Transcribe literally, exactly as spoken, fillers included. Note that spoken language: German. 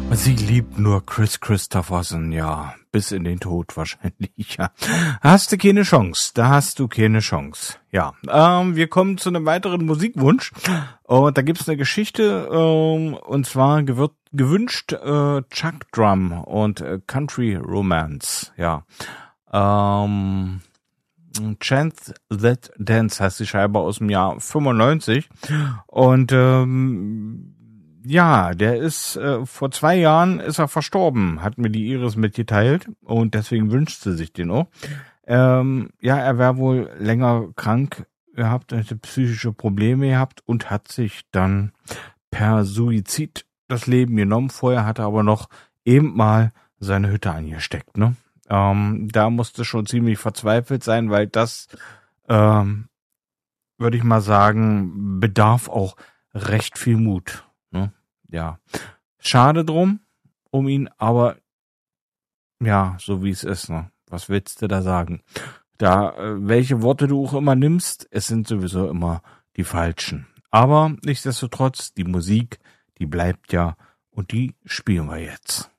Sie liebt nur Chris Christopherson, ja, bis in den Tod wahrscheinlich, ja. Hast du keine Chance, da hast du keine Chance, ja. Ähm, wir kommen zu einem weiteren Musikwunsch und da gibt's eine Geschichte, ähm, und zwar gewirrt, gewünscht äh, Chuck Drum und äh, Country Romance, ja. Ähm, Chance That Dance heißt die Scheibe aus dem Jahr fünfundneunzig und ähm, ja, der ist äh, vor zwei Jahren ist er verstorben, hat mir die Iris mitgeteilt und deswegen wünscht sie sich den auch. Ähm, ja, er wäre wohl länger krank gehabt, hätte psychische Probleme gehabt und hat sich dann per Suizid das Leben genommen. Vorher hat er aber noch eben mal seine Hütte angesteckt, ne? Ähm, da musste schon ziemlich verzweifelt sein, weil das, ähm, würde ich mal sagen, bedarf auch recht viel Mut, ne? Ja, schade drum um ihn, aber ja, so wie es ist, ne? Was willst du da sagen? Da, äh, welche Worte du auch immer nimmst, es sind sowieso immer die falschen. Aber nichtsdestotrotz, die Musik, die bleibt ja und die spielen wir jetzt.